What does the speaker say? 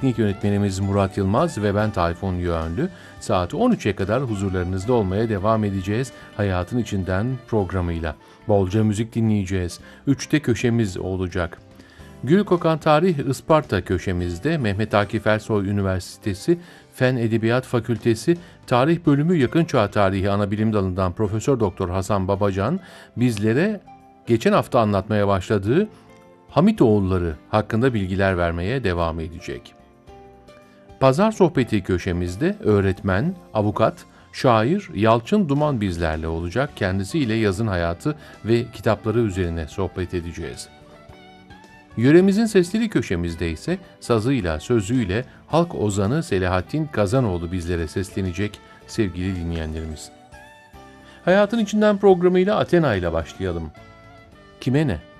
teknik yönetmenimiz Murat Yılmaz ve ben Tayfun Yönlü. Saat 13'e kadar huzurlarınızda olmaya devam edeceğiz Hayatın İçinden programıyla. Bolca müzik dinleyeceğiz. 3'te köşemiz olacak. Gül Kokan Tarih Isparta köşemizde Mehmet Akif Ersoy Üniversitesi Fen Edebiyat Fakültesi Tarih Bölümü Yakın Çağ Tarihi Anabilim Dalı'ndan Profesör Doktor Hasan Babacan bizlere geçen hafta anlatmaya başladığı Hamitoğulları hakkında bilgiler vermeye devam edecek. Pazar sohbeti köşemizde öğretmen, avukat, şair Yalçın Duman bizlerle olacak. Kendisiyle yazın hayatı ve kitapları üzerine sohbet edeceğiz. Yöremizin sesleri köşemizde ise sazıyla, sözüyle halk ozanı Selahattin Kazanoğlu bizlere seslenecek sevgili dinleyenlerimiz. Hayatın İçinden programıyla Athena ile başlayalım. Kime ne?